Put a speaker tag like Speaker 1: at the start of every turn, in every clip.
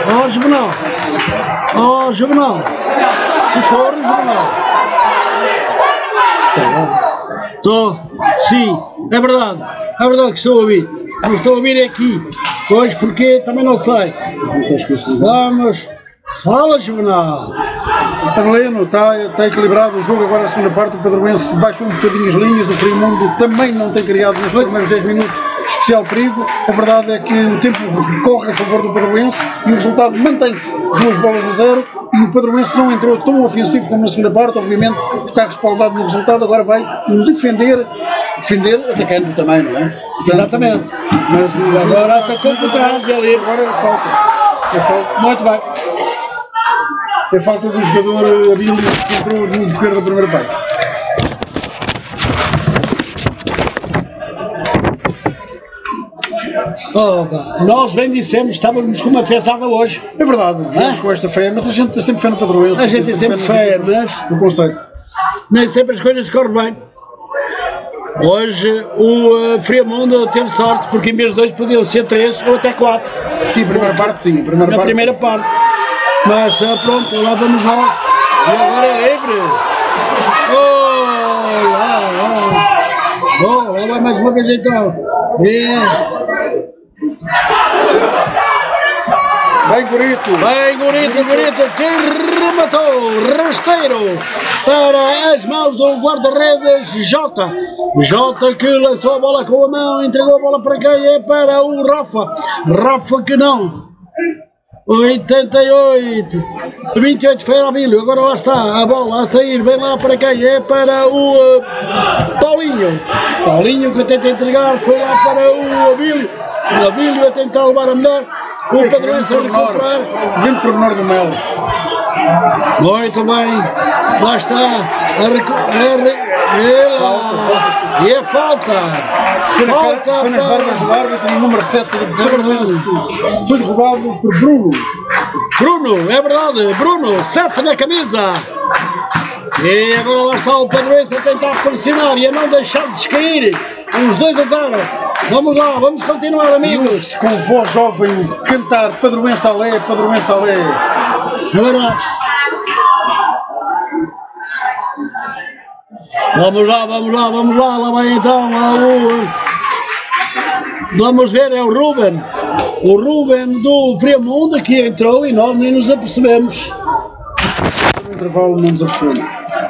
Speaker 1: Ó Juvenal. Ó Juvenal. Socorro, Juvenal. Estou. Sim. É verdade. É verdade que estou a ouvir. Não estou a ouvir aqui. Pois porque também não sei. Vamos. Fala, Juvenal.
Speaker 2: Adeleno, está equilibrado o jogo, agora a segunda parte o Padroense baixou um bocadinho as linhas, o Friamundo também não tem criado nos primeiros 10 minutos especial perigo. A verdade é que o tempo corre a favor do Padroense e o resultado mantém-se 2-0 e o Padroense não entrou tão ofensivo como na segunda parte, obviamente está respaldado no resultado, agora vai defender atacando também, não é? Portanto,
Speaker 1: exatamente.
Speaker 2: Mas
Speaker 1: agora atacou por trás ali.
Speaker 2: Agora é falta.
Speaker 1: Muito bem.
Speaker 2: É falta do jogador Abílio que entrou no decorrer da primeira parte.
Speaker 1: Opa, nós bem dissemos, estávamos com uma festada hoje.
Speaker 2: É verdade, viemos com esta fé, mas a gente tem sempre fé no Padroense.
Speaker 1: A gente tem sempre fé, mas
Speaker 2: no conselho.
Speaker 1: Nem sempre as coisas correm bem. Hoje o Friamundo teve sorte, porque em vez de 2 podiam ser 3 ou até 4.
Speaker 2: Sim, primeira parte sim.
Speaker 1: Na primeira parte. Mas pronto, lá vamos nós. E agora é livre. Lá vai mais uma vez então.
Speaker 2: Bem Gurito,
Speaker 1: que rematou, rasteiro, para as mãos do guarda-redes Jota. Jota que lançou a bola com a mão, entregou a bola para quem? É para o Rafa que não. 88, 28 foi Abílio, agora lá está a bola a sair, vem lá para quem? É para o Paulinho que tenta entregar, foi lá para o Abílio a tentar levar a melhor, o Padroense a recuperar.
Speaker 2: Vem por menor do Melo.
Speaker 1: Muito bem, lá está, e a falta.
Speaker 2: Foi nas barbas do árbitro, no número 7 do Padroense. Foi derrubado por Bruno.
Speaker 1: É verdade, Bruno, 7 na camisa. E agora lá está o Padroense a tentar pressionar e a não deixar de descair. Os 2-0. Vamos lá, vamos continuar, amigos.
Speaker 2: E com voz jovem cantar Padroense Alé, Padroense Alé.
Speaker 1: É verdade. Vamos lá, lá vai então vamos ver, é o Ruben do Friamundo que entrou e nós nem nos apercebemos.
Speaker 2: No intervalo não nos apercebemos.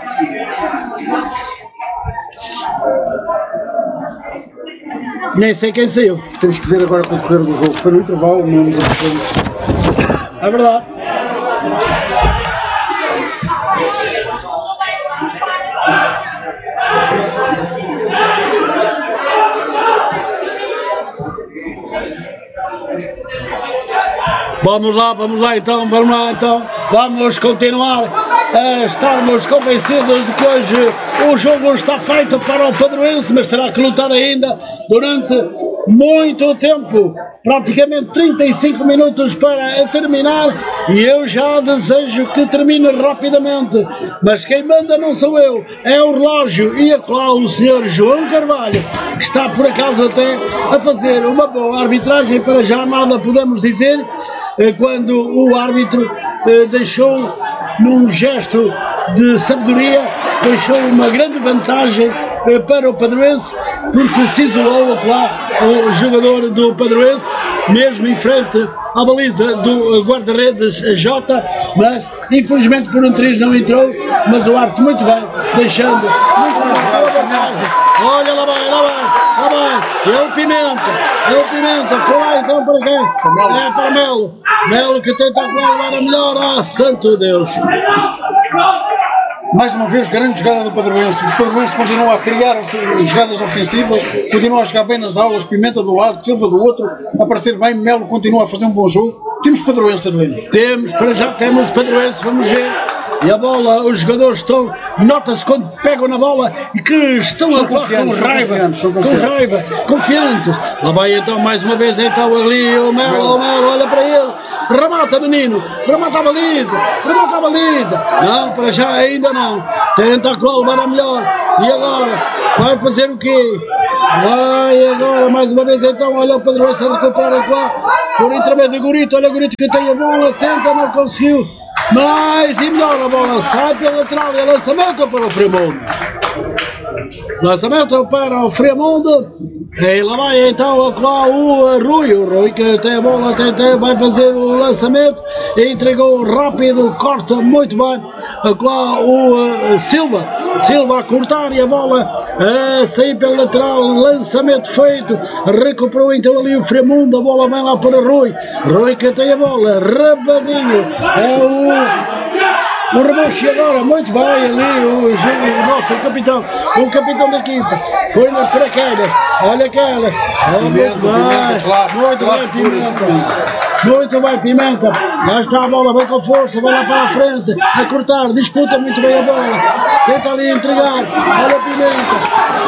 Speaker 1: Nem sei quem saiu.
Speaker 2: Temos que ver agora com o decorrer do jogo. Foi no intervalo, não nos apercebemos.
Speaker 1: É verdade. Vamos lá então, vamos continuar a estarmos convencidos de que hoje o jogo está feito para o Padroense, mas terá que lutar ainda durante muito tempo, praticamente 35 minutos para terminar, e eu já desejo que termine rapidamente, mas quem manda não sou eu, é o relógio, e acolá o senhor João Carvalho, que está por acaso até a fazer uma boa arbitragem, para já nada podemos dizer, quando o árbitro deixou, num gesto de sabedoria, deixou uma grande vantagem para o Padroense, porque se isolou lá o jogador do Padroense, mesmo em frente à baliza do guarda-redes Jota, mas infelizmente por um triz não entrou, mas o árbitro muito bem, deixando muito mais boa vantagem. Olha, lá vai, é o Pimenta, foi lá então para quem? É para Melo que tenta levar a melhor, santo Deus.
Speaker 2: Mais uma vez, grande jogada do Padroense. O Padroense continua a criar jogadas ofensivas, continua a jogar bem nas aulas, Pimenta do lado, Silva do outro, a aparecer bem, Melo continua a fazer um bom jogo. Temos Padroense, Adelino.
Speaker 1: Temos Padroense, vamos ver. E a bola, os jogadores estão, nota-se quando pegam na bola e que estão a falar com raiva, confiantes. Lá vai então mais uma vez então ali o Melo, olha para ele, remata menino, remata a baliza. Não, para já ainda não. Tenta a levar a melhor. E agora Vai fazer o quê? Vai agora, mais uma vez então, olha o Pedroense a recuperar lá, por intermédio de Gorito, olha o Gorito que tem a bola, tenta, não conseguiu, mais e melhor a bola, sai pela lateral e lançamento para o Friamundo. Lançamento para o Friamundo, e lá vai então lá o Rui que tem a bola, vai fazer o lançamento, entregou rápido, corta muito bem, lá o Silva a cortar e a bola a sair pela lateral, lançamento feito, recuperou então ali o Friamundo, a bola vem lá para Rui que tem a bola, rabadinho, é o rebote agora, muito bem ali o nosso capitão da equipa, foi na paraquedas, olha aquela,
Speaker 2: Pimenta, classe,
Speaker 1: muito bem Pimenta, lá está a bola, vai com força, vai lá para a frente, a cortar, disputa muito bem a bola, tenta ali entregar, olha Pimenta,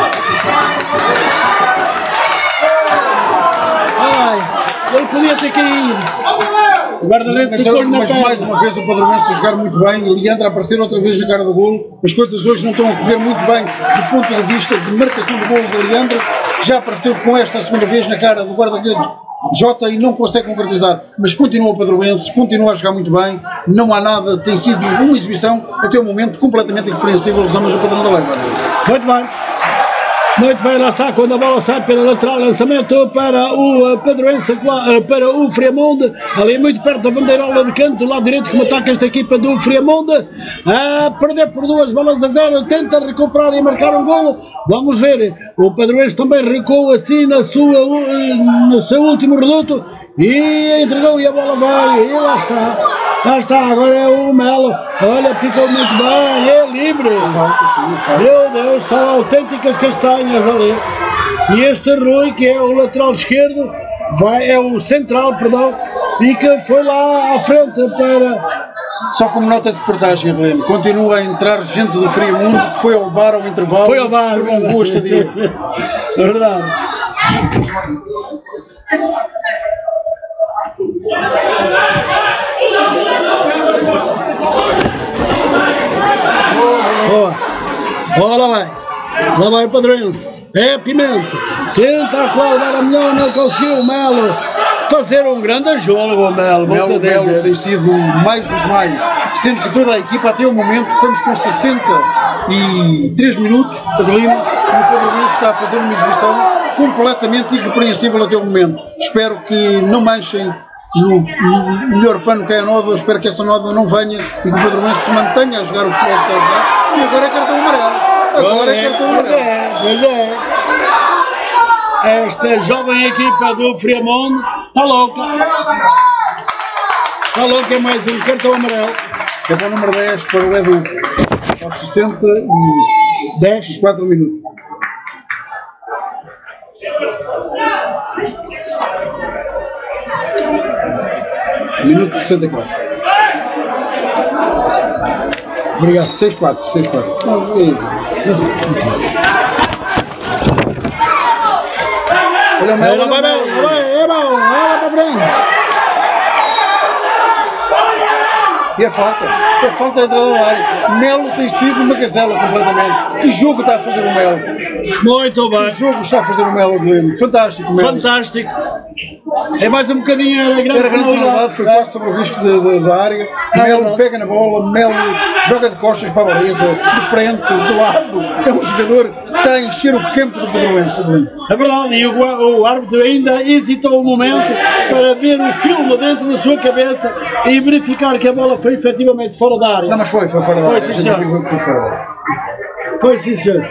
Speaker 1: ele podia ter caído.
Speaker 2: Mas mais uma vez o Padroense a jogar muito bem, Leandro a aparecer outra vez na cara do golo, as coisas hoje não estão a correr muito bem do ponto de vista de marcação de golos a Leandro, já apareceu com esta segunda vez na cara do guarda-redes Jota e não consegue concretizar, mas continua o Padroense, continua a jogar muito bem, não há nada, tem sido uma exibição até o momento completamente irrepreensível os homens do Padrão da Lei.
Speaker 1: Muito bem, lá está, quando a bola sai pela lateral, lançamento para o Padroense, para o Friamundo, ali muito perto da bandeirola de canto, do lado direito, como ataca esta equipa do Friamundo, a perder por 2-0, tenta recuperar e marcar um golo, vamos ver, o Padroense também recuou assim no seu último reduto, e entregou e a bola veio, e lá está, agora é o Melo, olha, picou muito bem, é livre, meu Deus, são autênticas castanhas ali, e este Rui, que é o lateral esquerdo, é o central, perdão, e que foi lá à frente para...
Speaker 2: Só como nota de reportagem, Heleno, continua a entrar gente do Friamundo que foi ao bar ao intervalo,
Speaker 1: foi ao bar,
Speaker 2: prolongou a estadia.
Speaker 1: É verdade. Lá vai o Padroense, é Pimenta, tenta levar a melhor, não conseguiu, o Melo fazer um grande jogo, o Melo
Speaker 2: tem sido mais dos mais, sendo que toda a equipa até o momento, estamos com 63 minutos, Adelino, e o Padroense está a fazer uma exibição completamente irrepreensível até o momento. Espero que não manchem no melhor pano que é a nódoa, espero que essa nódoa não venha e que o Padroense se mantenha a jogar o futebol que está a jogar, e agora é cartão amarelo.
Speaker 1: Pois é. Esta jovem equipa do Friamundo está louca. É mais um cartão amarelo.
Speaker 2: É para o número 10 para o Edu, aos 64 minutos. Minuto 64.
Speaker 1: Obrigado.
Speaker 2: 6-4. Olha o Melo,
Speaker 1: vai para frente.
Speaker 2: E a falta é a entrada da área. Melo tem sido uma gazela completamente. Que jogo está a fazer o Melo?
Speaker 1: Muito bem.
Speaker 2: Que jogo está a fazer o Melo, Guilherme? Fantástico, Melo.
Speaker 1: Fantástico. É mais um bocadinho
Speaker 2: era grande penalidade, foi quase sobre o risco da área. Melo pega na bola, Melo joga de costas para a baliza, de frente, de lado. É um jogador que está a encher o campo do Padroense.
Speaker 1: É verdade, e o árbitro ainda hesitou um momento para ver o filme dentro da sua cabeça e verificar que a bola foi efetivamente fora da área.
Speaker 2: Não, mas foi fora da área.
Speaker 1: Foi, sim, senhor.
Speaker 2: Foi fora da área.
Speaker 1: Foi, sim, senhor.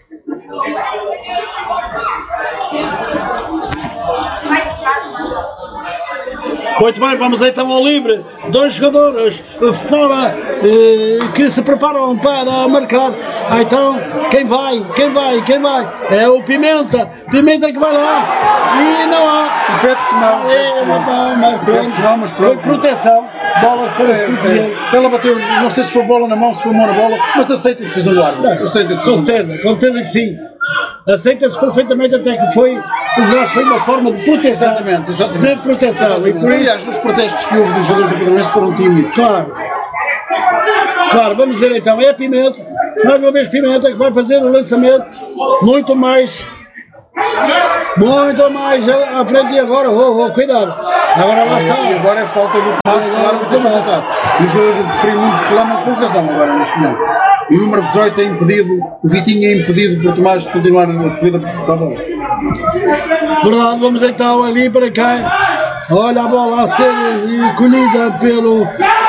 Speaker 1: Muito bem, vamos então ao livre. Dois jogadores fora que se preparam para marcar. Então, quem vai? É o Pimenta que vai lá. E não há.
Speaker 2: Pede-se mal.
Speaker 1: Mas pronto. Foi proteção. Bolas para se proteger.
Speaker 2: Ela bateu, não sei se foi bola na mão, se foi mão na bola, mas aceita a decisão do árbitro.
Speaker 1: Com certeza que sim. Aceita-se perfeitamente, até que foi uma forma de proteção.
Speaker 2: Exatamente.
Speaker 1: De proteção.
Speaker 2: E por aliás, os protestos que houve dos jogadores do Padroense foram tímidos.
Speaker 1: Claro, vamos ver então, é a Pimenta mais uma vez Pimenta que vai fazer o lançamento muito mais à frente. E agora, cuidado, agora lá está.
Speaker 2: E agora é falta do Tomás, claro que deixa passar. E os jogadores do Friamundo reclamam com razão agora neste momento. E o número 18 é impedido, o Vitinho é impedido por Tomás de continuar a corrida por a bola.
Speaker 1: Verdade, vamos então ali para cá. Olha a bola a ser colhida pelo.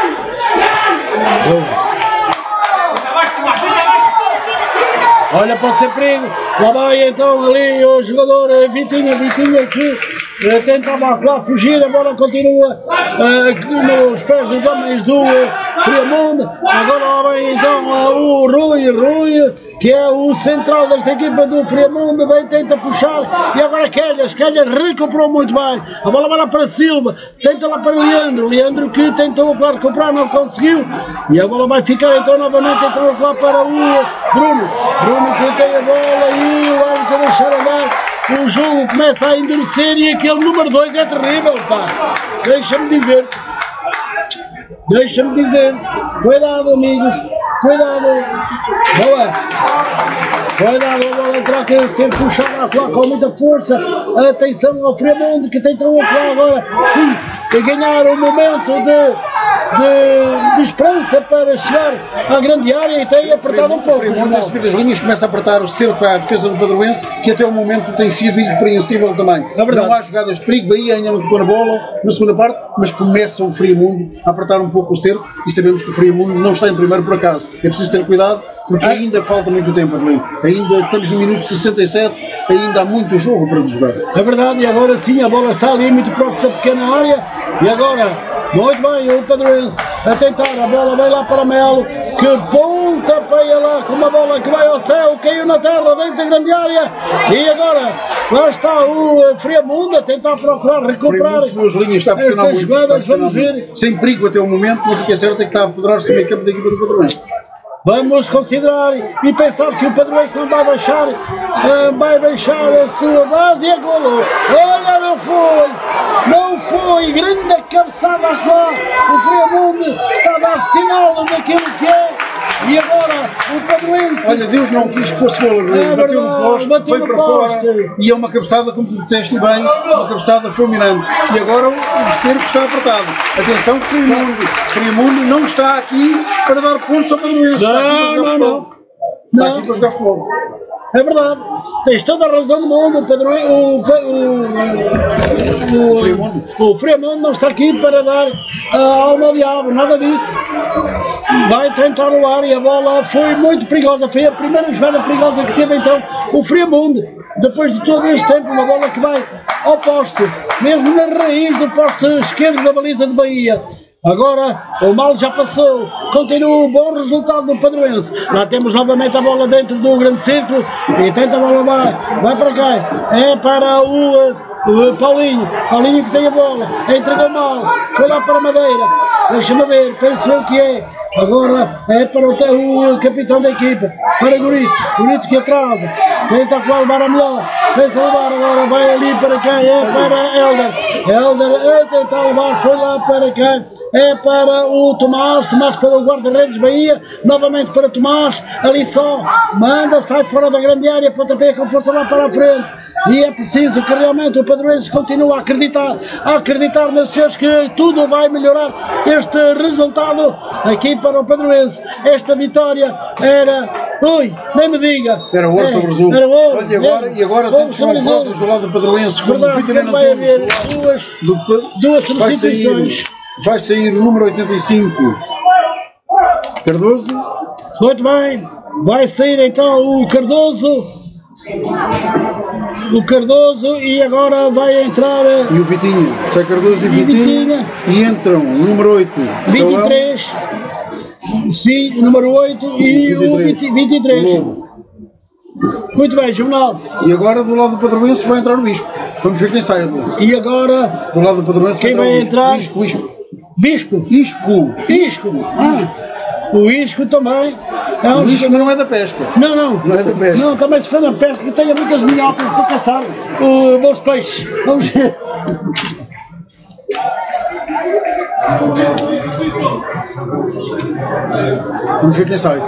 Speaker 1: Olha, pode ser perigo. Lá vai então ali o jogador Vitinha que tentava lá fugir, a bola continua nos pés dos homens do Friamundo. Agora lá vem então o Rui, que é o central desta equipa do Friamundo, vem, tenta puxar, e agora Calhas recuperou muito bem. A bola vai lá para Silva, tenta lá para Leandro que tentou lá recuperar, não conseguiu, e a bola vai ficar então novamente então lá para o Bruno que tem a bola e o árbitro deixar andar. O jogo começa a endurecer e aquele número 2 é terrível, pá. Deixa-me dizer. Cuidado, amigos. Cuidado. Boa. Cuidado, a bola terá que ser puxada com muita força. Atenção ao Friamundo que tentou agora, sim, ganhar um momento de esperança para chegar à grande área e tem apertado um pouco.
Speaker 2: O Friamundo, a subir das linhas, começa a apertar o cerco à defesa do Padroense, que até o momento tem sido irrepreensível também. Não há jogadas de perigo, Bahia ainda não tocou na bola na segunda parte, mas começa o Friamundo a apertar um pouco o cerco e sabemos que o Friamundo não está em primeiro por acaso. É preciso ter cuidado porque ainda falta muito tempo, Arlindo. Ainda estamos no minuto 67, ainda há muito jogo para jogar.
Speaker 1: É verdade, e agora sim a bola está ali muito próxima da pequena área e agora, muito bem, o Padroense a tentar, a bola vai lá para Melo, que pontapeia lá com uma bola que vai ao céu, caiu na terra dentro da grande área e agora lá está o Friamundo a tentar procurar recuperar
Speaker 2: as duas linhas, está a pressionar muito,
Speaker 1: jogadas, vamos ver.
Speaker 2: Sem perigo até o momento, mas o que é certo é que está a apoderar-se do meio campo da equipa do Padroense.
Speaker 1: Vamos considerar e pensar que o Padroense não vai baixar a sua base e a golo. Olha, não foi, grande cabeçada lá, o Friamundo está a dar sinal daquilo que é. E agora o Padroense.
Speaker 2: Olha, Deus não quis que fosse gol, bateu no poste, foi para fora e é uma cabeçada, como tu disseste bem, uma cabeçada fulminante. E agora o cerco está apertado. Atenção, Friamundo não está aqui para dar pontos ao Padroense. Está aqui para jogar futebol.
Speaker 1: É verdade, tens toda a razão do mundo. O Friamundo não está aqui para dar a alma ao diabo, nada disso. Vai tentar o ar e a bola foi muito perigosa. Foi a primeira jogada perigosa que teve então o Friamundo. Depois de todo este tempo, uma bola que vai ao poste, mesmo na raiz do poste esquerdo da baliza de Bahia. Agora o mal já passou, continua o bom resultado do Padroense. Lá temos novamente a bola dentro do grande círculo e tenta a bola, vai para cá, é para o Paulinho que tem a bola, entregou mal, foi lá para a Madeira, deixa-me ver, penso eu que é. Agora é para o capitão da equipa, para Gurito que atrasa, tenta levar a melhor, pensa levar, agora vai ali para cá, é para Helder tenta levar, foi lá para cá, é para o Tomás para o guarda-redes Bahia, novamente para Tomás, ali só, sai fora da grande área, pontapé com força lá para a frente, e é preciso que realmente o Padroense continue a acreditar meus senhores, que tudo vai melhorar este resultado aqui para o Padroense. Esta vitória era, nem me diga,
Speaker 2: era o ouro sobre azul. E agora temos vozes do lado do Padroense, como o Vitorino
Speaker 1: vai haver duas substituições.
Speaker 2: Vai sair o número 85, Cardoso.
Speaker 1: Muito bem, vai sair então o Cardoso e agora vai entrar
Speaker 2: e o Vitinho, sai Cardoso e Vitinho e entram o número 8
Speaker 1: 23 sim, o número 8 e o 23. Muito bem, Jornal.
Speaker 2: E agora do lado do Padroense vai entrar o Isco. Vamos ver quem sai.
Speaker 1: E agora
Speaker 2: do lado do Padroense
Speaker 1: quem vai entrar?
Speaker 2: Isco.
Speaker 1: O Isco também.
Speaker 2: O Isco não é da pesca.
Speaker 1: Não
Speaker 2: é da pesca.
Speaker 1: Não, também se for da pesca, que tenha muitas minhocas para caçar bons peixes. Vamos ver.
Speaker 2: Vamos ver quem sai.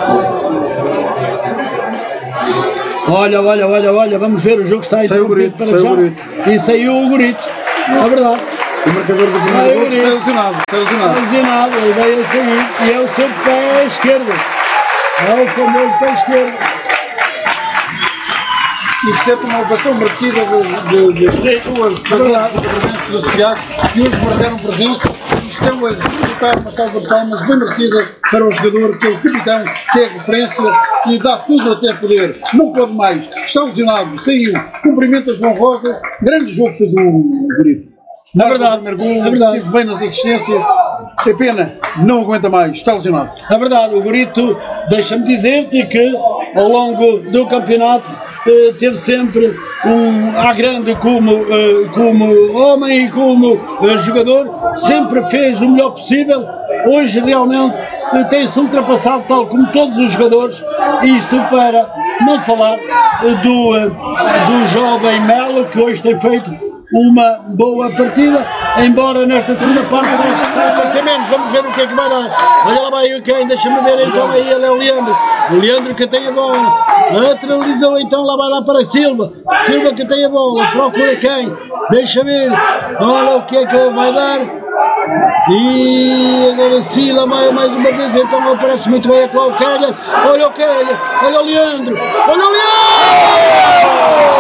Speaker 1: Olha, vamos ver, o jogo está aí.
Speaker 2: Saiu o Gorito,
Speaker 1: para já. E saiu o Gorito, é verdade.
Speaker 2: O marcador do primeiro gol saiu lesionado.
Speaker 1: Lesionado, ele veio a sair e é o seu pé esquerdo. É o famoso pé esquerdo.
Speaker 2: E que sempre uma ovação merecida de pessoas associados que hoje marcaram presença e estão a executar uma salva de palmas bem merecida para o jogador que é o capitão, que é a referência, que dá tudo até poder. Não pode mais, está lesionado, saiu, cumprimenta João Rosa, grande jogo fez o Gorito.
Speaker 1: É verdade,
Speaker 2: Esteve bem nas assistências, é pena, não aguenta mais, está lesionado.
Speaker 1: É verdade, o Gorito, deixa-me dizer-te que ao longo do campeonato teve sempre à grande como homem e como jogador, sempre fez o melhor possível. Hoje realmente tem-se ultrapassado, tal como todos os jogadores, isto para não falar do jovem Melo, que hoje tem feito uma boa partida, embora nesta segunda parte acho que está a bater menos. Vamos ver o que é que vai dar. Olha lá vai o quem, deixa-me ver então aí, ele é o Leandro. O Leandro que tem a bola, lateralizou então, lá vai lá para Silva. Silva que tem a bola, procura quem, deixa ver, olha o que é que vai dar. E agora sim, lá vai mais uma vez, então aparece muito bem a Cláudia. Olha o Kelha, olha o Leandro, olha o Leandro!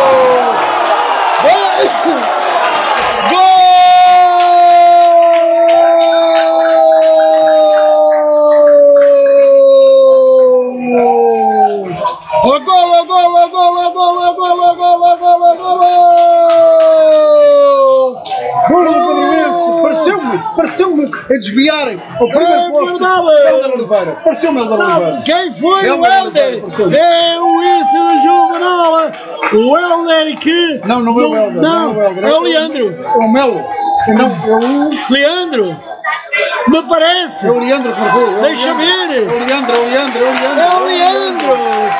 Speaker 2: Pareceu-me a desviarem ao primeiro posto. Helder Oliveira. Pareceu-me Helder Oliveira.
Speaker 1: Quem foi o Helder? É o Isso Juvenal. O Helder que.
Speaker 2: Não é o Helder.
Speaker 1: Não, é o Leandro.
Speaker 2: É o Melo. Não, é o
Speaker 1: Leandro. Me parece.
Speaker 2: É o Leandro que marcou.
Speaker 1: Deixa ver.
Speaker 2: É o Leandro.
Speaker 1: É o Leandro.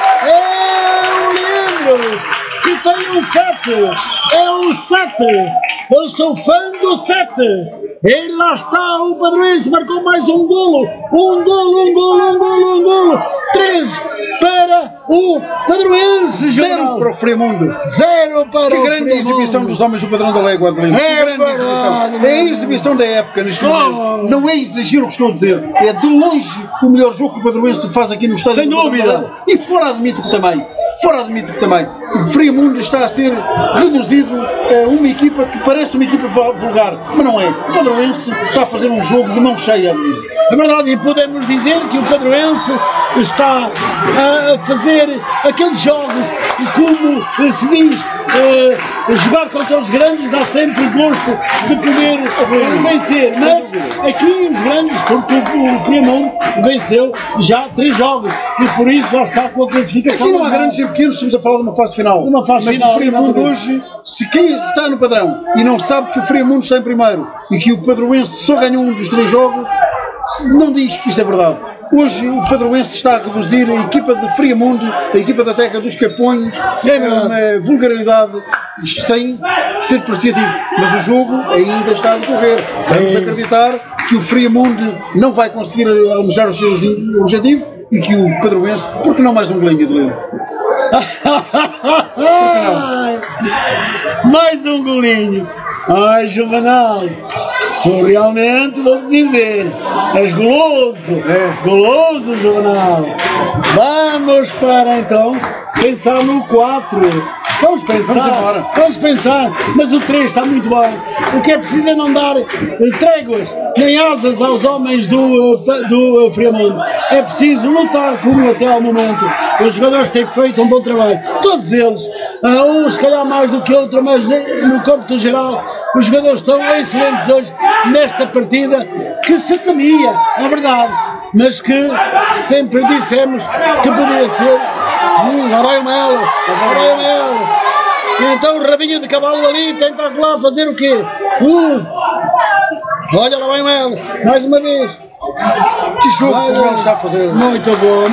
Speaker 1: Que tem um 7. É o 7. Eu sou fã do 7. E lá está o Padroense, marcou mais um golo. Um golo. 3 para o Padroense.
Speaker 2: 0 para o Fremundo.
Speaker 1: 0 para o Fremundo.
Speaker 2: Que grande exibição dos homens do Padrão da Légua, Adelino. Que grande exibição. É a exibição da época neste momento. Não é exagero o que estou a dizer. É de longe o melhor jogo que o Padroense faz aqui no estádio.
Speaker 1: Sem dúvida.
Speaker 2: E fora admito que também. O Fremundo está a ser reduzido a uma equipa que parece uma equipa vulgar, mas não é. O Padroense está a fazer um jogo de mão cheia.
Speaker 1: É verdade, e podemos dizer que o Padroense está a fazer aqueles jogos como se diz, jogar contra os grandes dá sempre o gosto de poder vencer, mas aqui os grandes, porque o Fremundo venceu já 3 jogos e por isso já está com a classificação.
Speaker 2: Aqui não há grandes e pequenos, estamos a falar de uma fase final. Mas o Fremundo hoje, se quem está no padrão e não sabe que o Fremundo está em primeiro e que o Padroense só ganhou um dos 3 jogos, não diz que isso é verdade. Hoje o Padroense está a reduzir a equipa de Friamundo, a equipa da Terra dos Capões, uma vulgaridade sem ser apreciativo. Mas o jogo ainda está a decorrer. Vamos acreditar que o Friamundo não vai conseguir almejar os seus objetivos e que o Padroense, porque não mais um golinho de Leão?
Speaker 1: Mais um golinho. Ai, Juvenal, tu realmente vou-te dizer, és goloso, goloso, Juvenal. Vamos para então pensar no 4. Vamos pensar, mas o 3 está muito bem. O que é preciso é não dar tréguas nem asas aos homens do Fremundo. É preciso lutar como até ao momento. Os jogadores têm feito um bom trabalho, todos eles, uns se calhar mais do que outros, mas no cômputo geral os jogadores estão excelentes hoje nesta partida que se temia, é verdade, mas que sempre dissemos que podia ser. Lá vai o Melo, E então o rabinho de cavalo ali tenta lá fazer o quê? Olha lá vai o Melo, mais uma vez.
Speaker 2: Que jogo que o Melo está a fazer?
Speaker 1: Muito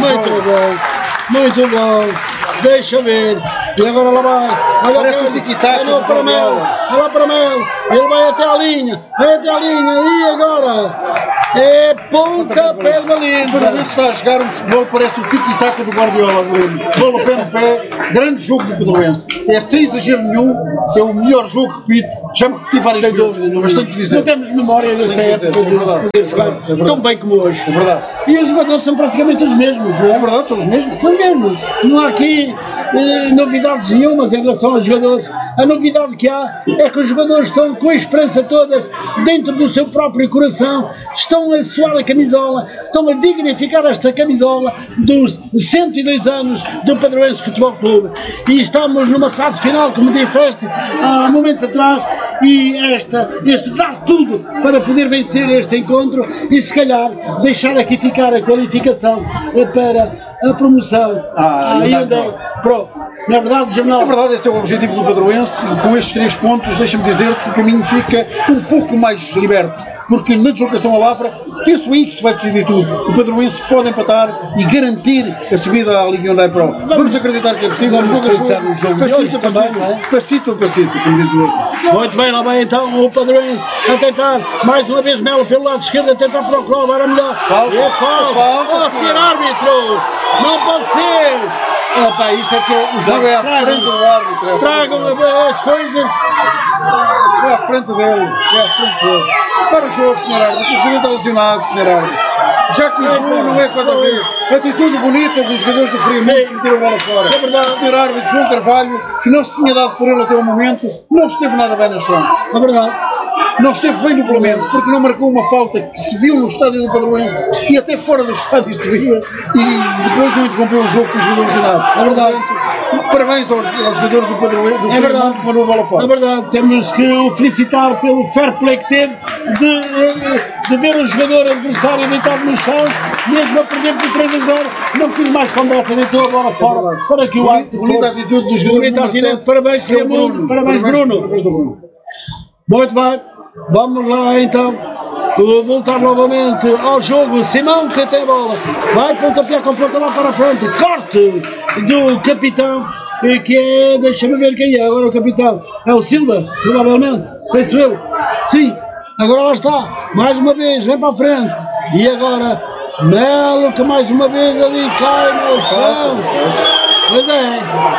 Speaker 1: bom. Deixa ver. E agora lá vai.
Speaker 2: Parece um tic-tac.
Speaker 1: Olha lá para o Melo. Ele vai até a linha. E agora? É pontapé de baliza.
Speaker 2: O Pedroense está a jogar um futebol, parece o tiki-taka do Guardiola. Bola pé no pé, grande jogo do Pedroense. É sem exagero nenhum, é o melhor jogo, repito. Já me repeti várias vezes, mas tenho que dizer.
Speaker 1: Não temos memória desta época de poder jogar tão bem como hoje.
Speaker 2: É verdade.
Speaker 1: E os jogadores são praticamente os mesmos, não é?
Speaker 2: É verdade, são os mesmos.
Speaker 1: São os mesmos. Não há aqui novidades nenhumas em relação aos jogadores. A novidade que há é que os jogadores estão com a esperança todas dentro do seu próprio coração, estão a suar a camisola, estão a dignificar esta camisola dos 102 anos do Pedroense Futebol Clube. E estamos numa fase final, como disseste há momentos atrás, e este dar tudo para poder vencer este encontro e se calhar deixar aqui ficar a qualificação para a promoção. Na verdade, Jornal.
Speaker 2: É verdade, esse é o objetivo do Pedroense e com estes 3 pontos, deixa-me dizer-te que o caminho fica um pouco mais liberto. Porque na deslocação a Lavra, penso aí que se vai decidir tudo. O Pedroense pode empatar e garantir a subida à Liga Hyundai Pro. Vamos acreditar que é possível.
Speaker 1: Vamos pensar no jogo
Speaker 2: passito a passito, passito a passito, como diz o outro.
Speaker 1: Muito bem, lá vai então o Pedroense a tentar, mais uma vez Melo pelo lado esquerdo, a tentar procurar o VAR melhor.
Speaker 2: Falta.
Speaker 1: Ó, senhor árbitro! Não pode ser! Opa, isto é que os
Speaker 2: Não é à frente do árbitro.
Speaker 1: estragam as coisas.
Speaker 2: É à frente dele. Para o jogo, Sr. Árbitro. O jogador está lesionado, Sr. Árbitro. Já que errou, não é quanta vez. Atitude bonita dos jogadores do Friamundo que meteram a bola fora.
Speaker 1: É verdade.
Speaker 2: O Sr. Árbitro João Carvalho, que não se tinha dado por ele até o momento, não esteve nada bem nas chances.
Speaker 1: É verdade.
Speaker 2: Não esteve bem no Parlamento, porque não marcou uma falta que se viu no estádio do Pedroense e até fora do estádio se via, e depois não interrompeu o jogo com o jogador lesionado.
Speaker 1: É verdade.
Speaker 2: Portanto, parabéns ao jogador do Pedroense,
Speaker 1: É verdade.
Speaker 2: que mandou a bola fora.
Speaker 1: É verdade, temos que o felicitar pelo fair play que teve de ver o jogador adversário deitado no chão, mesmo a perder por 3-0, não quis mais conversa, deitou a bola fora para que o árbitro.
Speaker 2: Bonita atitude do jogador número 7.
Speaker 1: Parabéns, Friamundo, parabéns, Bruno.
Speaker 2: Parabéns ao Bruno.
Speaker 1: Muito bem, vamos lá então. Voltar novamente ao jogo. Simão que tem a bola, vai pontapear com a lá para a frente, corte do capitão, que é, deixa-me ver quem é agora o capitão, é o Silva, provavelmente, penso eu, sim, agora lá está, mais uma vez, vem para a frente, e agora Melo que mais uma vez ali cai no chão, pois é.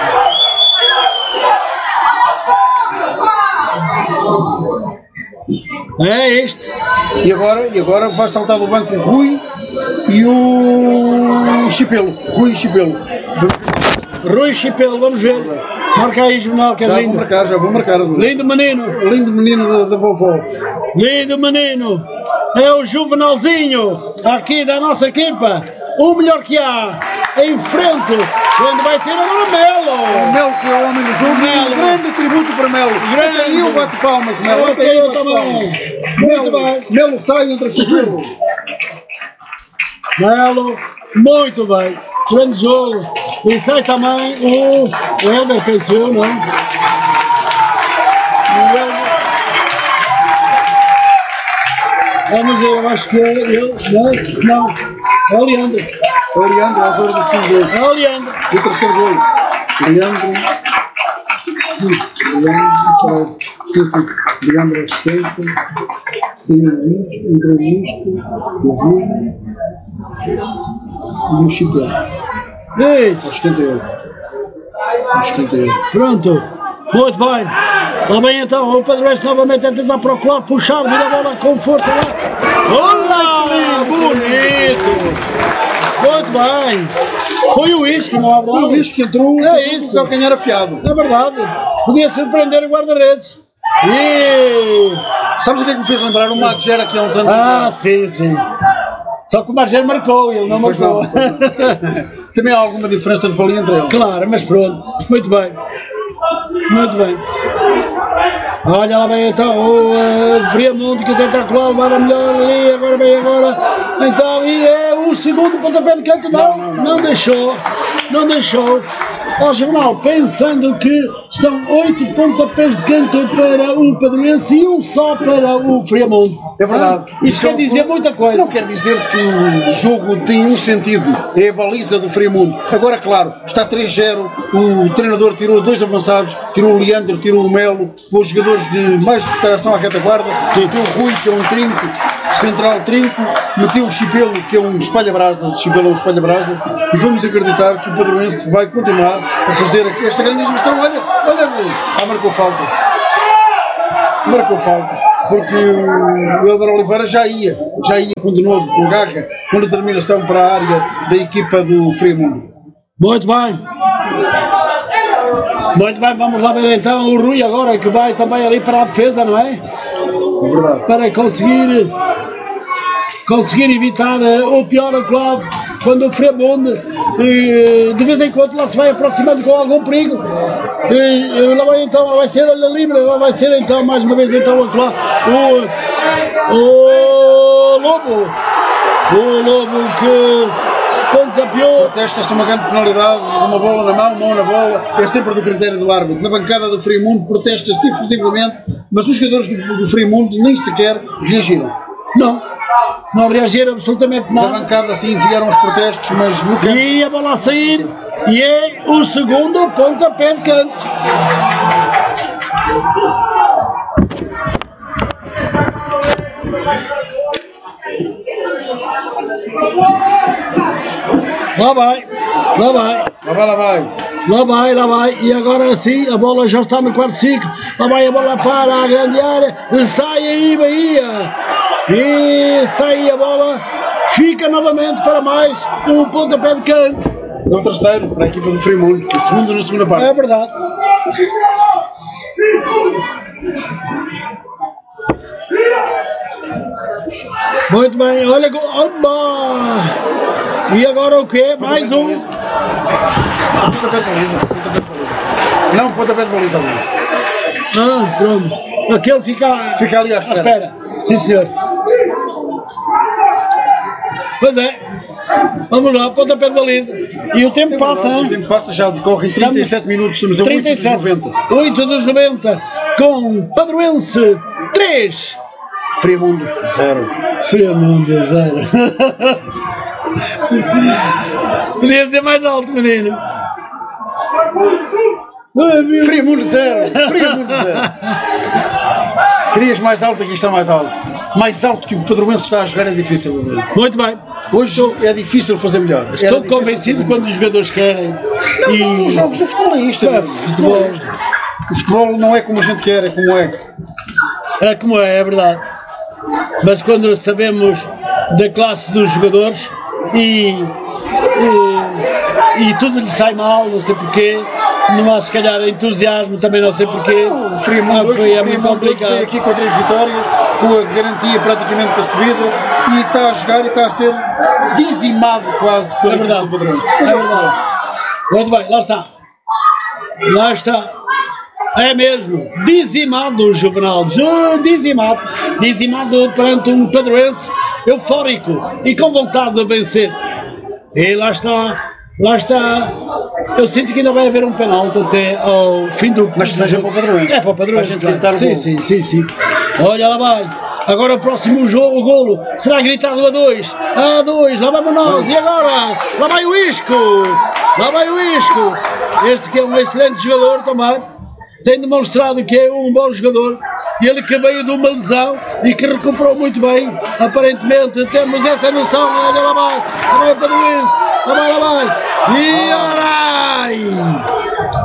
Speaker 1: É este.
Speaker 2: E agora vai saltar do banco o Rui e o Chipelo. Rui e Chipelo.
Speaker 1: Rui Chipelo, vamos ver. Marca aí, Jornal, que é lindo.
Speaker 2: Já vou marcar.
Speaker 1: Lindo menino.
Speaker 2: Lindo menino da vovó.
Speaker 1: Lindo menino. É o Juvenalzinho, aqui da nossa equipa. O melhor que há. Em frente, onde vai ter agora Melo.
Speaker 2: O Melo que é o homem do jogo.
Speaker 1: Melo.
Speaker 2: Um grande tributo para Melo.
Speaker 1: Grande.
Speaker 2: Até eu bato palmas, Melo.
Speaker 1: Até eu também. Muito bem.
Speaker 2: Melo sai entre o Chipelo.
Speaker 1: Melo, muito bem. Grande jogo. E sai também o Helder, pensou, não?
Speaker 2: O Helder.
Speaker 1: Vamos ver, eu acho que é ele. Não. É o Leandro.
Speaker 2: É o Leandro, autor do segundo gol.
Speaker 1: É o Leandro.
Speaker 2: Do terceiro gol. Leandro. Sim. Leandro assistente. Sim, entrou o Misco, o Rui e o Chipelo.
Speaker 1: Ei,
Speaker 2: Aos 78. Aos 78.
Speaker 1: pronto. Muito bem. Lá vem então o Pedroense novamente a tentar procurar, puxar, vira a bola com força lá. Olá! Bonito! Muito bem. Foi o Isco, não é verdade?
Speaker 2: Foi o Isco que entrou
Speaker 1: É isso.
Speaker 2: com o calcanhar afiado.
Speaker 1: É verdade. Podia surpreender o guarda-redes. E...
Speaker 2: Sabes o que é que me fez lembrar? O Magera aqui há uns anos
Speaker 1: Ah, sim. Só que o Margero marcou, ele não
Speaker 2: Pois
Speaker 1: marcou.
Speaker 2: não. Também há alguma diferença de valia entre eles.
Speaker 1: Claro, mas pronto. Muito bem. Olha lá vem então o Friamundo que tenta colar, levar a melhor ali, agora. Então, e é o segundo pontapé de canto, não deixou. Ó Jornal, pensando que estão 8 pontapés de canto para o Pedroense e um só para o Friamundo.
Speaker 2: É verdade.
Speaker 1: Isto quer dizer muita coisa.
Speaker 2: Não quer dizer que o jogo tem um sentido, é a baliza do Friamundo. Agora, claro, está 3-0, o treinador tirou 2 avançados, tirou o Leandro, tirou o Melo, os jogadores de mais de preparação à retaguarda, tirou o Rui, que é um trinco, central trinco, meteu o Chipelo, que é um espalha-brasas, Chipelo é um espalha-brasas, e vamos acreditar que o Padroense vai continuar a fazer esta grande exibição. Olha, marcou falta. Marcou falta, porque o Helder Oliveira já ia com de novo, com garra, com determinação para a área da equipa do Friamundo.
Speaker 1: Muito bem. Muito bem, vamos lá ver então o Rui agora, que vai também ali para a defesa, não é?
Speaker 2: Verdade.
Speaker 1: Para conseguir evitar o pior acolá, quando o Friamundo de vez em quando lá se vai aproximando com algum perigo. Lá vai então, lá vai ser olha livre, lá vai ser então mais uma vez então acolá o Lobo que pontapeou.
Speaker 2: Testa-se uma grande penalidade, uma bola na mão na bola, é sempre do critério do árbitro. Na bancada do Friamundo protesta-se efusivamente, mas os jogadores do Friamundo nem sequer reagiram.
Speaker 1: Não reagiram absolutamente nada.
Speaker 2: Na bancada assim enviaram os protestos, mas no campo...
Speaker 1: E a bola a sair, e é o segundo pontapé de canto. Lá vai, e agora sim, a bola já está no quarto ciclo, lá vai a bola para a grande área, sai aí Bahia, e sai a bola, fica novamente para mais um pontapé de canto.
Speaker 2: É o terceiro para a equipa do Friamundo, o segundo na segunda parte.
Speaker 1: É verdade. Muito bem, olha, oba! E agora o quê? Mais um.
Speaker 2: Pontapé de baliza. Não, pontapé de baliza.
Speaker 1: Pronto. Aquele fica
Speaker 2: ali à espera.
Speaker 1: Sim, senhor. Pois é. Vamos lá, pontapé de baliza. E o tempo passa, hein?
Speaker 2: O tempo passa, já decorre em 37 minutos, estamos a 8 dos 90.
Speaker 1: 8 dos 90, com Padroense 3.
Speaker 2: Friamundo 0.
Speaker 1: Friamundo 0. Podia ser mais alto, menino.
Speaker 2: Friamundo 0. Querias mais alto, aqui está mais alto. Mais alto que o Padroense está a jogar é difícil.
Speaker 1: Muito bem.
Speaker 2: Hoje é difícil fazer melhor.
Speaker 1: Estou convencido quando os jogadores querem.
Speaker 2: Os jogos do futebol é isto. O futebol não é como a gente quer, é como é.
Speaker 1: É como é verdade. Mas quando sabemos da classe dos jogadores e tudo lhe sai mal, não sei porquê, não há se calhar entusiasmo, também não sei porquê.
Speaker 2: O Friamundo hoje foi aqui com 3 vitórias, com a garantia praticamente da subida, e está a jogar e está a ser dizimado quase pela equipe do Padroense.
Speaker 1: É verdade. Muito bem, lá está. É mesmo, dizimado o Juvenal, dizimado perante um Padroense eufórico e com vontade de vencer. E lá está, eu sinto que ainda vai haver um penalti até ao fim do...
Speaker 2: Mas que seja para o Padroense.
Speaker 1: É para o Padroense,
Speaker 2: a gente tentar o golo.
Speaker 1: Sim. Olha, lá vai. Agora o próximo jogo, o golo, será gritado a 2, lá vamos nós, e agora, lá vai o Isco, este que é um excelente jogador também, tem demonstrado que é um bom jogador, ele que veio de uma lesão e que recuperou muito bem, aparentemente temos essa noção, olha lá vai o Padroense, lá vai, e ora!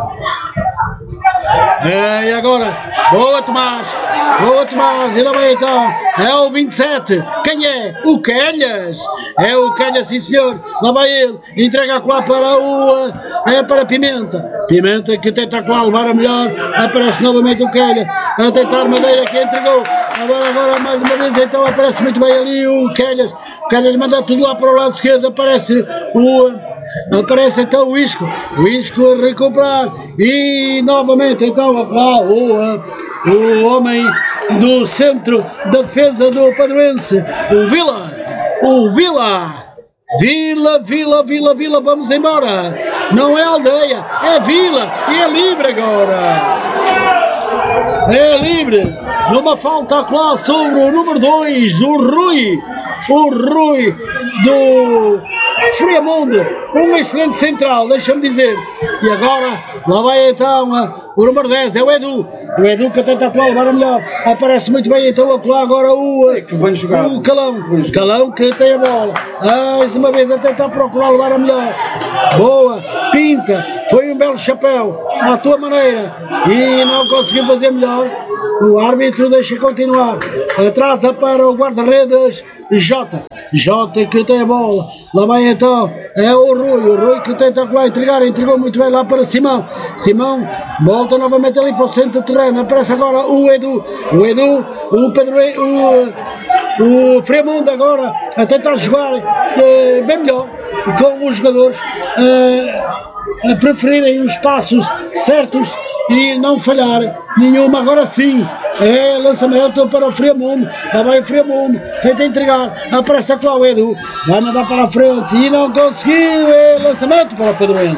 Speaker 1: E agora, boa Tomás, e lá vai então, é o 27, quem é? O Quelhas, sim senhor, lá vai ele, entrega a colar para Pimenta que tenta a colar levar a melhor, aparece novamente o Quelhas, a tentar Madeira que entregou, agora mais uma vez então aparece muito bem ali o Quelhas manda tudo lá para o lado esquerdo, aparece então o Isco a recuperar e novamente então lá o homem do centro da defesa do Padroense, o Vila, vamos embora, não é aldeia, é Vila e é livre agora, numa falta lá sobre o número 2, o Rui Friamundo, um excelente central, deixa-me dizer. E agora, lá vai então o número 10, é o Edu que tenta a colar, levar a melhor, aparece muito bem então a colar agora o Calão que tem a bola, mais uma vez a tentar procurar levar a melhor, boa, pinta, foi um belo chapéu, à tua maneira, e não conseguiu fazer melhor, o árbitro deixa continuar, atrasa para o guarda-redes Jota que tem a bola, lá vai então, é o Rui que tenta lá entregar, entregou muito bem lá para Simão, volta novamente ali para o centro do terreno, aparece agora o Edu, o Pedro, o Friamundo agora a tentar jogar bem melhor, com os jogadores a preferirem os passos certos e não falhar nenhuma. Agora sim, é lançamento para o Friamundo, lá vai o Friamundo, tenta entregar, aparece lá o Edu, vai mandar para a frente e não conseguiu, lançamento para o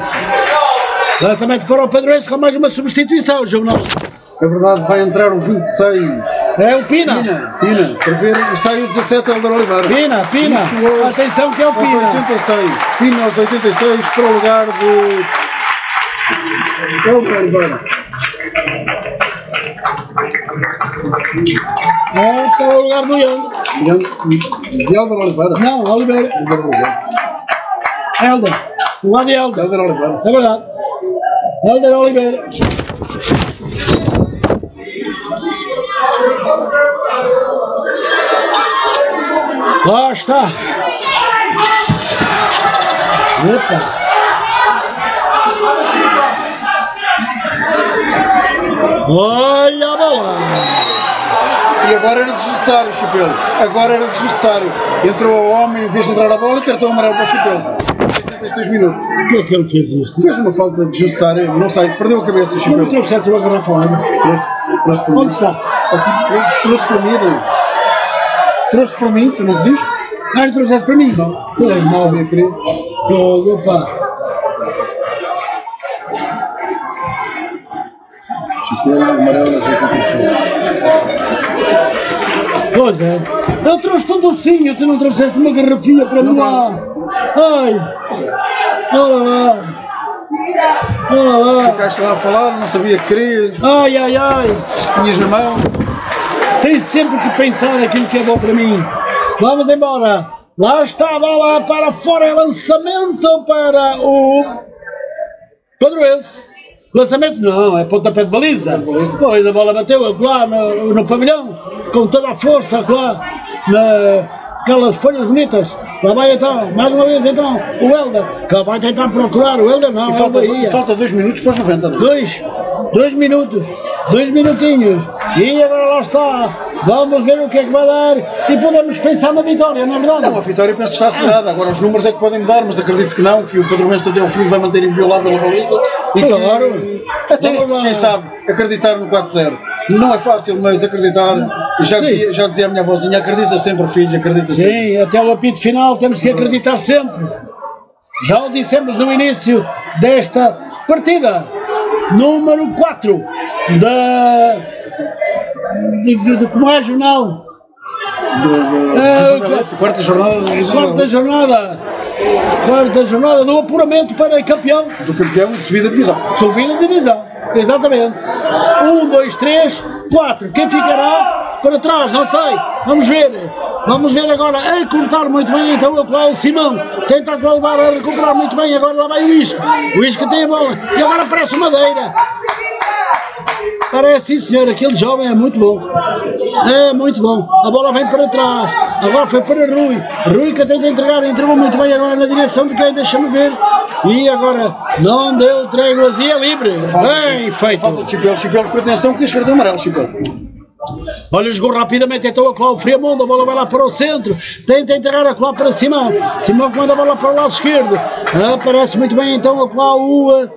Speaker 1: Pedroense com mais uma substituição, João.
Speaker 2: É verdade, vai entrar o 26.
Speaker 1: É o Pina,
Speaker 2: para ver, e sai o 17, Helder Oliveira.
Speaker 1: Pina, atenção que é o Pina.
Speaker 2: Pina aos 86 para o lugar de Helder Oliveira.
Speaker 1: Para o lugar do Helder.
Speaker 2: De Helder Oliveira?
Speaker 1: Não, Oliveira. Helder, o lado de Helder.
Speaker 2: Helder Oliveira.
Speaker 1: É verdade. Helder Oliveira. Lá está. Opa. Olha a bola.
Speaker 2: E agora era desnecessário, Chipelo. Entrou o homem, em vez de entrar a bola, e cartão amarelo para o Chipelo. 86 minutos.
Speaker 1: Por que é que ele fez isto?
Speaker 2: Fez uma falta desnecessária, não sei, perdeu a cabeça, Chipelo.
Speaker 1: Não trouxeste uma garrafa lá,
Speaker 2: Trouxe para mim.
Speaker 1: Onde está?
Speaker 2: Aqui, trouxe para mim, ali. Trouxe para mim, tu não pediste?
Speaker 1: Não trouxeste para mim?
Speaker 2: Não.
Speaker 1: Tu és
Speaker 2: Não
Speaker 1: mau.
Speaker 2: sabia querer.
Speaker 1: Fogo, pá.
Speaker 2: Chipelo, amarelo, das 86.
Speaker 1: Pois é. Eu trouxe tudo docinho, tu não trouxeste uma garrafinha para mim lá. Ai. Olha lá.
Speaker 2: Ficaste lá a falar, não sabia que querias.
Speaker 1: Ai.
Speaker 2: Se tinhas na mão.
Speaker 1: Tens sempre que pensar naquilo que é bom para mim. Vamos embora. Lá está a bola para fora, é lançamento para o Pedroense. Lançamento não, é pontapé de baliza. Depois a bola bateu lá no pavilhão, com toda a força lá, naquelas folhas bonitas. Lá vai então, mais uma vez então, o Helder, que vai tentar procurar, o Helder não,
Speaker 2: falta 2 minutos para os 90.
Speaker 1: Dois minutos, 2 minutinhos, e agora lá está, vamos ver o que é que vai dar, e podemos pensar na vitória, não é verdade?
Speaker 2: Não, a vitória penso que está assegurada, agora os números é que podem mudar, mas acredito que não, que o Pedroense até ao fim vai manter inviolável a baliza, e
Speaker 1: claro.
Speaker 2: Que, até, quem sabe, acreditar no 4-0. Não é fácil, mas acreditar, já dizia a minha vozinha, acredita sempre, filho, acredita sempre.
Speaker 1: Sim, até o apito final temos que acreditar sempre. Já o dissemos no início desta partida, número 4 de como é jornal?
Speaker 2: Quarta
Speaker 1: jornada do apuramento para campeão.
Speaker 2: Do campeão de subida de divisão.
Speaker 1: Subida de divisão, exatamente. 1, 2, 3, 4. Quem ficará para trás? Não sei. Vamos ver. Vamos ver agora a cortar muito bem. Então lá o Simão tenta levar a recuperar muito bem. Agora lá vai o Isco. O Isco tem a bola. E agora aparece o Madeira. Parece, sim senhor, aquele jovem é muito bom. É muito bom. A bola vem para trás. Agora foi para Rui que tenta entregar. Entregou muito bem agora na direção de quem? Deixa-me ver. E agora não deu tréguas e é livre. Bem feito.
Speaker 2: Falta de Chipelo, por atenção que tens cartão amarelo, Chipelo.
Speaker 1: Olha, jogou rapidamente então a Cláudio Friamundo, a bola vai lá para o centro, tenta entregar a Cláudio para Simão, Simão que manda a bola para o lado esquerdo, aparece muito bem então a Cláudio,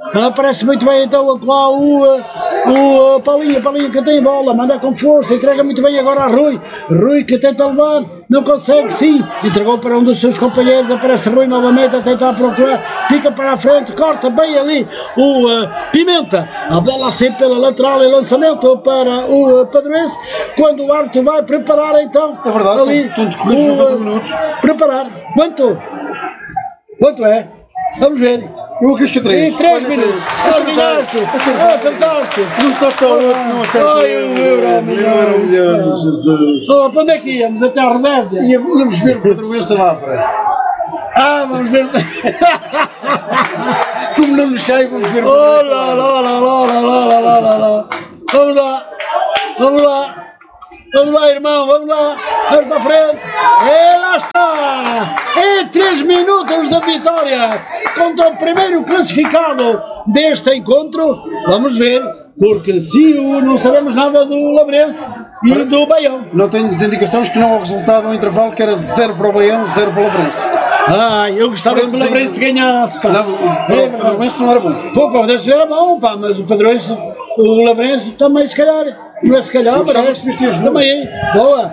Speaker 1: o Paulinho que tem bola, manda com força, entrega muito bem agora a Rui que tenta levar, não consegue, sim, entregou para um dos seus companheiros, aparece Rui novamente a tentar procurar, pica para a frente, corta bem ali o Pimenta, a bola assim pela lateral e lançamento para o Pedroense, quando o árbitro vai preparar então,
Speaker 2: é verdade,
Speaker 1: ali,
Speaker 2: estão decorridos 90 minutos.
Speaker 1: Preparar, quanto? Quanto é? Vamos ver.
Speaker 2: Eu arrisco 3.
Speaker 1: Em 3 minutos. Acertaste.
Speaker 2: No total não acertei.
Speaker 1: €1
Speaker 2: milhão, Jesus.
Speaker 1: Oh, para onde é que íamos? Até à Rodésia?
Speaker 2: Íamos ver o Pedroense lá, Lavra.
Speaker 1: Ah, vamos ver.
Speaker 2: Como não nos sai, vamos ver o
Speaker 1: Oh,
Speaker 2: Pedroense
Speaker 1: lá,
Speaker 2: lá.
Speaker 1: lá. Vamos lá. Vamos lá, irmão, vamos lá. Vamos para a frente. E lá está. É 3 minutos da vitória contra o primeiro classificado deste encontro. Vamos ver, porque se não sabemos nada do Lavrense e do Baião.
Speaker 2: Não tenho indicações que não há resultado ao intervalo que era de 0 para o Baião, 0 para o Lavrense.
Speaker 1: Eu gostava que o Lavrense ganhasse, pá.
Speaker 2: Não, o Pedroense não era bom.
Speaker 1: Pô, o Lavrense era bom, pá, mas o Pedroense, o Lavrense também se calhar. Não é se calhar, mas também. Boa.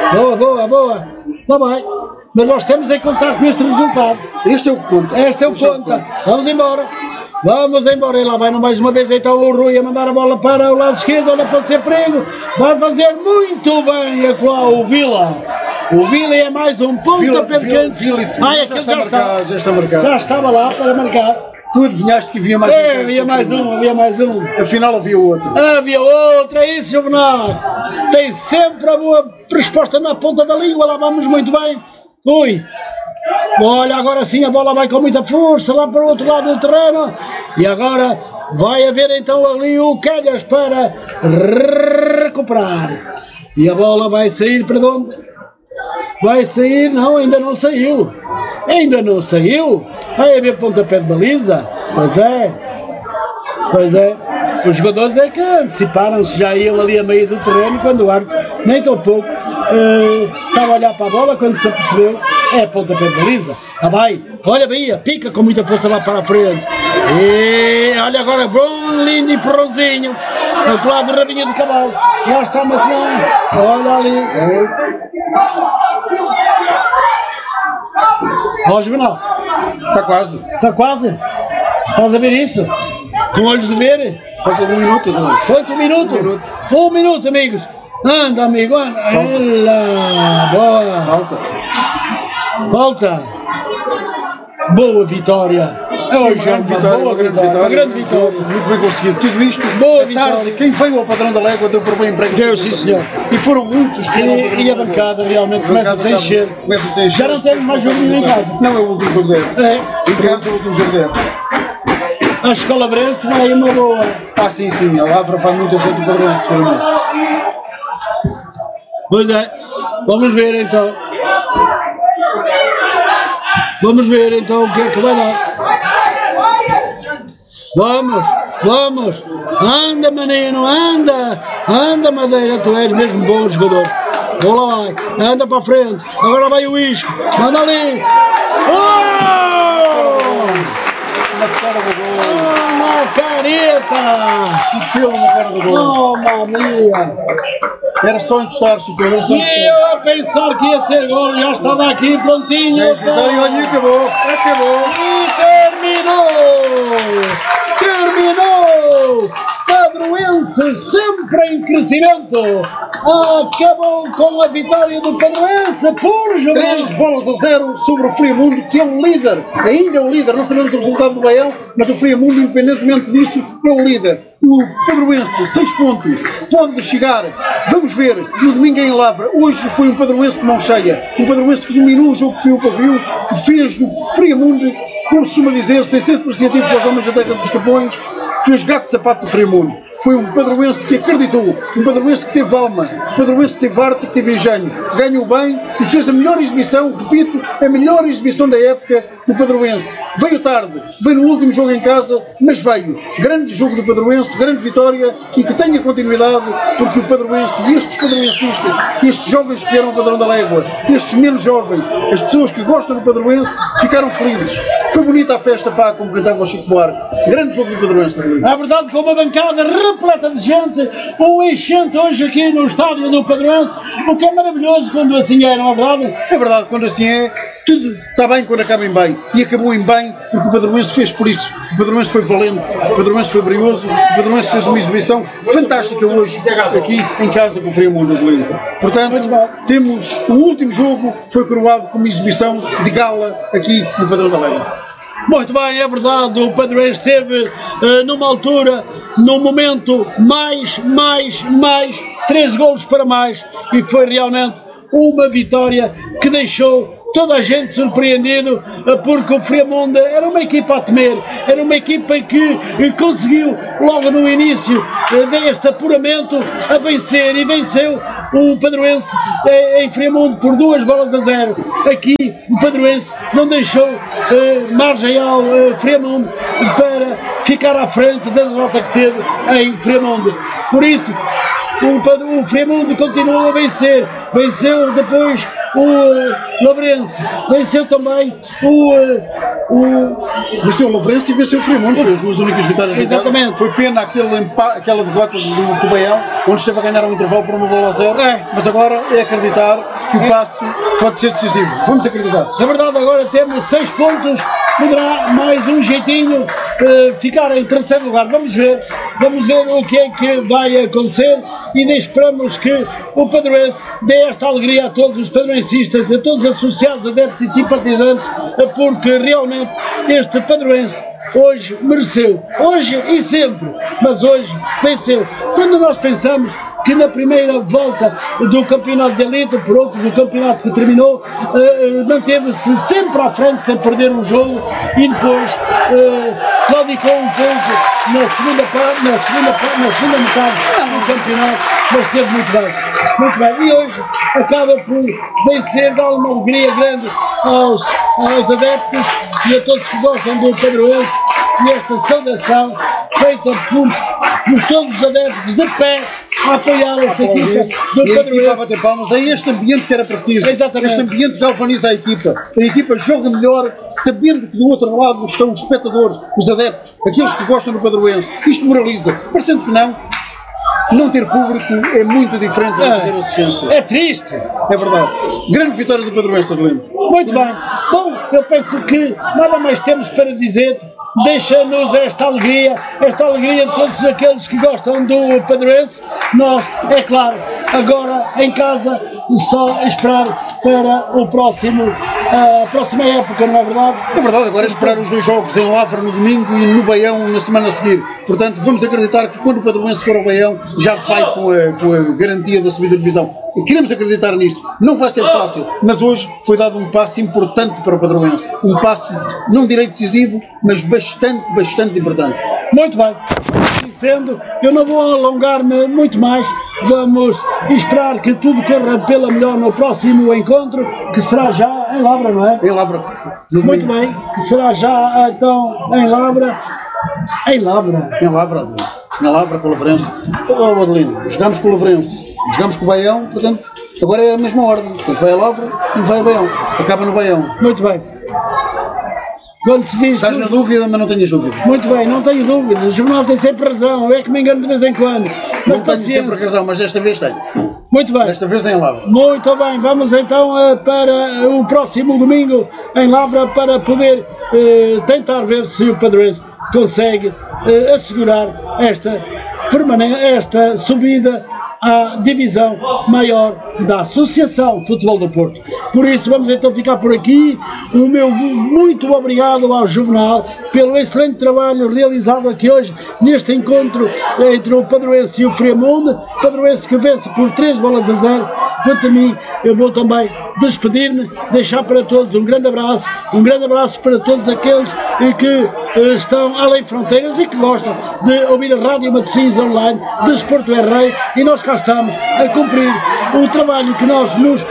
Speaker 1: Lá vai. Mas nós temos em contar com este resultado.
Speaker 2: Este é o que conta.
Speaker 1: Este é o que conta. Vamos embora. E lá vai mais uma vez então o Rui a mandar a bola para o lado esquerdo, olha, pode ser perigo. Vai fazer muito bem acolá o Vila. O Vila é mais um pontapé de canto. Aquele
Speaker 2: já está marcado.
Speaker 1: Já estava lá para marcar.
Speaker 2: Tu adivinhaste que havia mais um.
Speaker 1: Havia mais um.
Speaker 2: Afinal havia outro.
Speaker 1: Havia outro, é isso, Juvenal. Tem sempre a boa resposta na ponta da língua, lá vamos muito bem. Ui. Olha, agora sim a bola vai com muita força lá para o outro lado do terreno. E agora vai haver então ali o Calhas para recuperar. E a bola vai sair para onde? Vai sair, não, ainda não saiu. Vai haver pontapé de baliza. Pois é. Os jogadores é que anteciparam-se, já iam ali a meio do terreno quando o árbitro, nem tão pouco, estava a olhar para a bola quando se apercebeu, é pontapé de baliza. Vai, olha Bahia, pica com muita força lá para a frente. E olha agora, bom, lindo e porrãozinho, ao lado do rabinho de cavalo. Lá está o Matilhão, olha ali. Ó Juvenal.
Speaker 2: Está quase.
Speaker 1: Estás a ver isso? Com olhos de ver?
Speaker 2: Falta 1 minuto, não é?
Speaker 1: Quanto? 1 minuto? 1 minuto, amigos. Anda, amigo, anda. Boa.
Speaker 2: Falta.
Speaker 1: Boa vitória.
Speaker 2: Uma grande vitória. Muito bem conseguido. Tudo isto,
Speaker 1: boa
Speaker 2: tarde, quem veio ao Padrão da Légua deu por bem emprego.
Speaker 1: Deus, sim, senhor.
Speaker 2: E foram muitos que
Speaker 1: e a bancada realmente começa a encher. Já não temos mais jogo nenhum em casa.
Speaker 2: Não é o último jogo da época. Em casa é o último jogo da época.
Speaker 1: A escola Brense vai uma boa.
Speaker 2: Sim. A Lavra vai muita gente do Padrão, seguramente.
Speaker 1: Pois é. Vamos ver então o que é que vai dar. Vamos. Anda, menino, anda, Madeira, tu és mesmo bom jogador. Bola vai, anda para a frente. Agora vai o Isco, manda ali.
Speaker 2: Na cara do gol.
Speaker 1: Na careta.
Speaker 2: Chuteu na cara do gol.
Speaker 1: Mamia.
Speaker 2: Era só encostar, Chuteu, era só encostar.
Speaker 1: E eu a pensar que ia ser gol, já estava aqui prontinho.
Speaker 2: Já ajudaram e olha, acabou.
Speaker 1: E terminou! Padroense sempre em crescimento. Acabou com a vitória do Padroense por Juvenal.
Speaker 2: 3-0 sobre o Friamundo, que é um líder, ainda é um líder. Não sabemos o resultado do Baião, mas o Friamundo, independentemente disso, é um líder. O Padroense, 6 pontos, pode chegar, vamos ver, no domingo em Lavra. Hoje foi um Padroense de mão cheia, um Padroense que dominou o jogo que fio para viu, que fez do Friamundo, como se costuma dizer, sem ser depreciativo para os homens da terra dos Capões, fez gato de sapato do Friamundo. Foi um Padroense que acreditou, um Padroense que teve alma, um Padroense que teve arte, que teve engenho, ganhou bem e fez a melhor exibição, repito, a melhor exibição da época do Padroense. Veio tarde, veio no último jogo em casa, mas veio. Grande jogo do Padroense, grande vitória e que tenha continuidade, porque o Padroense e estes padroencistas, estes jovens que vieram ao Padrão da Légua, estes menos jovens, as pessoas que gostam do Padroense, ficaram felizes. Foi bonita a festa, como cantava o Chico Buarque. Grande jogo do Padroense.
Speaker 1: A verdade, com uma bancada repleta de gente, um enchente hoje aqui no estádio do Padroense, o que é maravilhoso quando assim é, não é verdade?
Speaker 2: É verdade, quando assim é, tudo está bem quando acaba em bem. E acabou em bem porque o Padroense fez por isso. O Padroense foi valente, o Padroense foi brioso, o Padroense fez uma exibição fantástica hoje, aqui em casa com o Friamundo de Belém. Portanto, temos o último jogo, foi coroado com uma exibição de gala aqui no Padrão da Lega.
Speaker 1: Muito bem, é verdade, o Padroense esteve numa altura, num momento mais 3 golos para mais, e foi realmente uma vitória que deixou toda a gente surpreendido, porque o Friamundo era uma equipa a temer, era uma equipa que conseguiu logo no início deste apuramento a vencer, e venceu o Padroense em Friamundo por 2-0. Aqui o Padroense não deixou margem ao Friamundo para ficar à frente da derrota que teve em Friamundo. Por isso o Friamundo continuou a vencer, venceu depois o Lavrense, venceu também
Speaker 2: venceu o Lavrense e venceu o Friamundo, foi as duas únicas vitórias.
Speaker 1: Exatamente.
Speaker 2: Foi pena aquela derrota do Cubaião, onde esteve a ganhar um intervalo por 1-0, mas agora é acreditar que o passo pode ser decisivo. Vamos acreditar.
Speaker 1: Na verdade agora temos 6 pontos, poderá mais um jeitinho ficar em terceiro lugar. Vamos ver o que é que vai acontecer, e esperamos que o Padroense dê esta alegria a todos os padroencistas, a todos os associados, adeptos e simpatizantes, porque realmente este Padroense hoje mereceu, hoje e sempre, mas hoje venceu. Quando nós pensamos que na primeira volta do campeonato de elite, por outro do campeonato que terminou, manteve-se sempre à frente sem perder um jogo, e depois claudicou um pouco na segunda metade do campeonato, mas esteve muito bem, e hoje acaba por vencer, dar uma alegria grande aos adeptos e a todos que gostam do Padroense, e esta saudação feita por todos os adeptos de pé a apoiar esta equipa do Padroense.
Speaker 2: E a equipa a bater palmas, é este ambiente que era preciso.
Speaker 1: Exatamente.
Speaker 2: Este ambiente galvaniza a equipa joga melhor sabendo que do outro lado estão os espectadores, os adeptos, aqueles que gostam do Padroense. Isto moraliza, parecendo que não ter público é muito diferente de não ter assistência.
Speaker 1: É triste.
Speaker 2: É verdade. Grande vitória do Padroense, Adelino.
Speaker 1: Muito bem. Bom, eu penso que nada mais temos para dizer. Deixa-nos esta alegria de todos aqueles que gostam do Padroense. Nós, é claro, agora em casa, só esperar para a próxima época, não é verdade?
Speaker 2: É verdade, agora é esperar os 2 jogos em Lavra no domingo e no Baião na semana a seguir. Portanto, vamos acreditar que quando o Padroense for ao Baião já vai com a garantia da subida de divisão. Queremos acreditar nisso. Não vai ser fácil, mas hoje foi dado um passo importante para o Padroense. Um passo, não direi decisivo, mas bastante importante.
Speaker 1: Muito bem. Sendo, eu não vou alongar-me muito mais, vamos esperar que tudo corra pela melhor no próximo encontro, que será já em Lavra, não é?
Speaker 2: Em Lavra.
Speaker 1: Muito bem, que será já então em Lavra. Em Lavra com o Lavrense. Oh, Adelino, jogamos com o Lavrense, jogamos com o Baião, portanto, agora é a mesma ordem. Portanto, vai a Lavra e vai a Baião. Acaba no Baião. Muito bem. Quando se diz
Speaker 2: estás na dúvida, mas não tenhas dúvida.
Speaker 1: Muito bem, não tenho dúvida. O jornal tem sempre razão, eu é que me engano de vez em quando.
Speaker 2: Não tenho sempre razão, mas desta vez tenho.
Speaker 1: Muito bem.
Speaker 2: Desta vez em Lavra.
Speaker 1: Muito bem, vamos então para o próximo domingo em Lavra para poder tentar ver se o Padroense consegue assegurar esta subida à divisão maior da Associação Futebol do Porto. Por isso vamos então ficar por aqui. O meu muito obrigado ao Juvenal pelo excelente trabalho realizado aqui hoje neste encontro entre o Padroense e o Friamundo. Padroense que vence por 3-0. Quanto a mim, eu vou também despedir-me, deixar para todos um grande abraço para todos aqueles que estão além fronteiras e que gostam de ouvir a Rádio Matosinhos Online, Desporto é Rei, e nós cá estamos a cumprir o trabalho que nós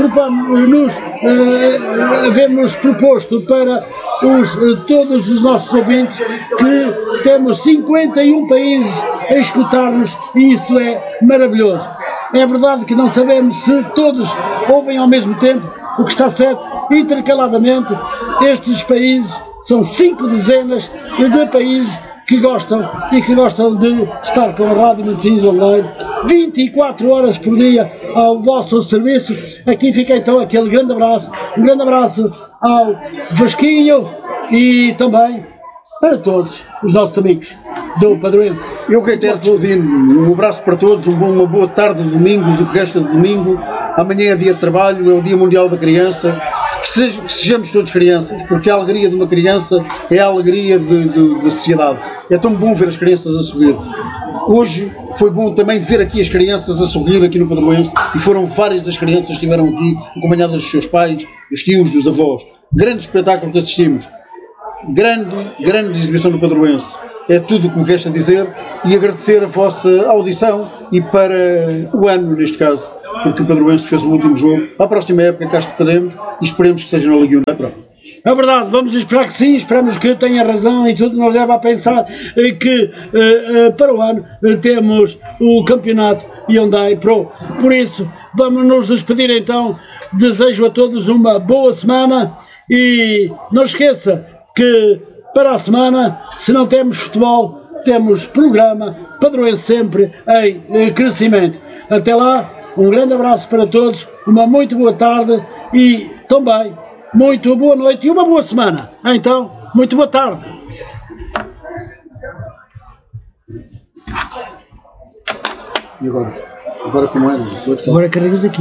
Speaker 1: havemos proposto para todos os nossos ouvintes, que temos 51 países a escutar-nos, e isso é maravilhoso. É verdade que não sabemos se todos ouvem ao mesmo tempo, o que está certo, intercaladamente, estes países, são 5 dezenas de países que gostam e que gostam de estar com a Rádio Matosinhos Online 24 horas por dia ao vosso serviço. Aqui fica então aquele grande abraço, um grande abraço ao Vasquinho e também para todos os nossos amigos do Padroense.
Speaker 2: Eu reitero despedindo-me, um abraço para todos, uma boa tarde de domingo, do resto de domingo. Amanhã é dia de trabalho, é o Dia Mundial da Criança. Que sejamos todos crianças, porque a alegria de uma criança é a alegria da sociedade. É tão bom ver as crianças a sorrir. Hoje foi bom também ver aqui as crianças a sorrir aqui no Padroense, e foram várias das crianças que estiveram aqui, acompanhadas dos seus pais, dos tios, dos avós. Grande espetáculo que assistimos. Grande exibição do Padroense. É tudo o que me resta dizer e agradecer a vossa audição e para o ano, neste caso, porque o Padroense fez o último jogo. À próxima época cá estaremos e esperemos que seja na Liga 1 da própria.
Speaker 1: É verdade, vamos esperar que sim, esperamos que tenha razão e tudo nos leva a pensar que para o ano temos o campeonato Hyundai Pro. Por isso, vamos nos despedir então. Desejo a todos uma boa semana e não esqueça que para a semana, se não temos futebol, temos programa Padroense sempre em crescimento. Até lá, um grande abraço para todos, uma muito boa tarde e também muito boa noite e uma boa semana. Então, muito boa tarde.
Speaker 2: E agora? Agora como é?
Speaker 1: Agora carregas aqui.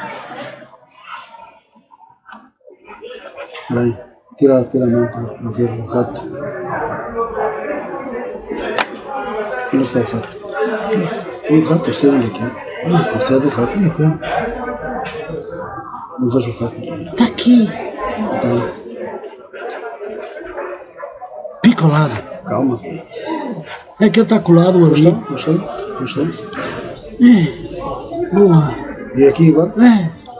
Speaker 2: Bem, tira a mão para ver o rato. Onde está o rato? O rato, eu sei onde é que é. Não sei do rato. Não vejo o rato.
Speaker 1: Está aqui.
Speaker 2: Está aí.
Speaker 1: Picolado.
Speaker 2: Calma.
Speaker 1: É que ele está colado ali.
Speaker 2: Gostei.
Speaker 1: Boa.
Speaker 2: E aqui agora?
Speaker 1: É.